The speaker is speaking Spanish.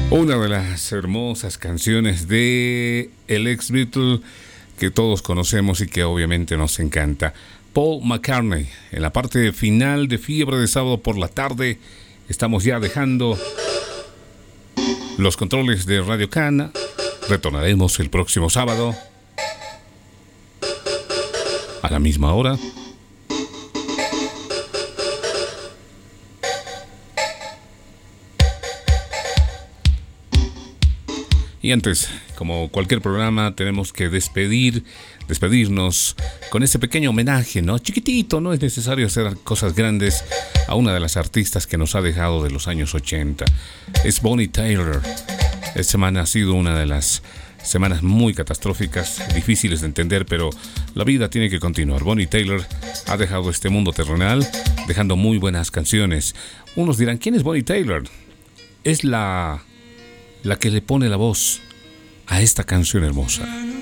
Una de las hermosas canciones de el ex Beatle que todos conocemos y que obviamente nos encanta. Paul McCartney, en la parte final de Fiebre de Sábado por la Tarde. Estamos ya dejando los controles de Radio Cana. Retornaremos el próximo sábado a la misma hora. Y antes, como cualquier programa, tenemos que despedirnos con este pequeño homenaje, ¿no? Chiquitito, no es necesario hacer cosas grandes, a una de las artistas que nos ha dejado de los años 80. Es Bonnie Tyler. Esta semana ha sido una de las semanas muy catastróficas, difíciles de entender, pero la vida tiene que continuar. Bonnie Tyler ha dejado este mundo terrenal, dejando muy buenas canciones. Unos dirán, ¿quién es Bonnie Tyler? Es la que le pone la voz a esta canción hermosa.